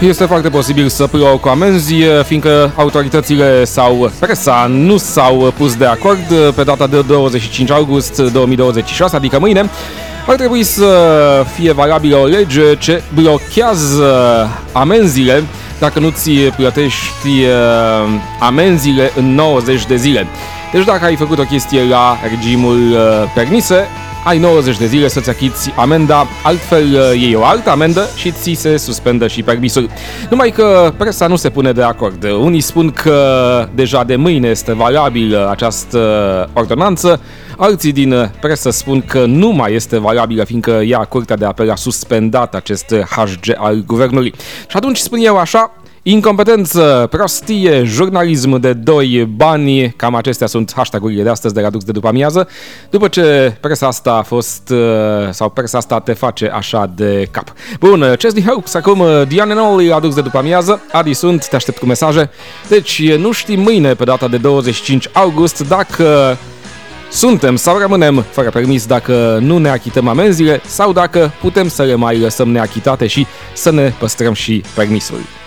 este foarte posibil să plouă cu amenzi, fiindcă autoritățile sau presa nu s-au pus de acord pe data de 25 august 2026, adică mâine. Ar trebui să fie valabilă o lege ce blochează amenziile dacă nu ți plătești amenziile în 90 de zile. Deci dacă ai făcut o chestie la regimul permise, ai 90 de zile să-ți achiți amenda, altfel iei o altă amendă și ți se suspendă și permisul. Numai că presa nu se pune de acord. Unii spun că deja de mâine este valabilă această ordonanță, alții din presă spun că nu mai este valabilă, fiindcă Curtea de Apel a suspendat acest HG al guvernului. Și atunci spun eu așa: incompetență, prostie, jurnalism de doi bani, cam acestea sunt hashtag-urile de astăzi de la Dux de după amiază, după ce presa asta a fost, sau presa asta te face așa de cap. Bun, Chesney Hawkes, acum Diane Nolly la Dux de după amiază, Adi sunt, te aștept cu mesaje. Deci nu știm mâine, pe data de 25 august, dacă suntem sau rămânem fără permis dacă nu ne achităm amenziile sau dacă putem să le mai lăsăm neachitate și să ne păstrăm și permisul.